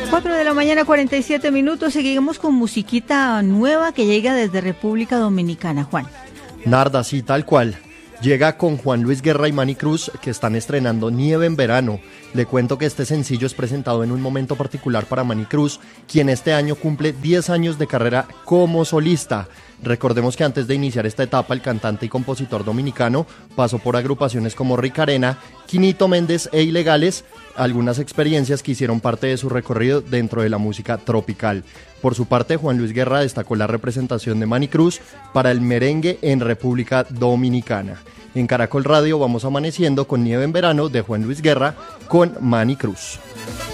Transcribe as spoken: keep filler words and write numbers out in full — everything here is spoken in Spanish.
cuatro de la mañana, cuarenta y siete minutos. Seguimos con musiquita nueva que llega desde República Dominicana, Juan. Narda, sí, tal cual. Llega con Juan Luis Guerra y Manny Cruz, que están estrenando Nieve en Verano. Le cuento que este sencillo es presentado en un momento particular para Manny Cruz, quien este año cumple diez años de carrera como solista. Recordemos que antes de iniciar esta etapa, el cantante y compositor dominicano pasó por agrupaciones como Rica Arena, Quinito Méndez e Ilegales, algunas experiencias que hicieron parte de su recorrido dentro de la música tropical. Por su parte, Juan Luis Guerra destacó la representación de Manny Cruz para el merengue en República Dominicana. En Caracol Radio vamos amaneciendo con Nieve en Verano de Juan Luis Guerra con Manny Cruz.